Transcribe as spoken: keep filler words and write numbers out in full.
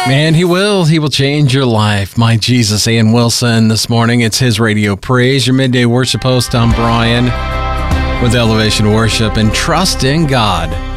And he will. He will change your life. My Jesus, Ian Wilson, this morning. It's his Radio Praise, your midday worship host. I'm Brian with Elevation Worship, and trust in God.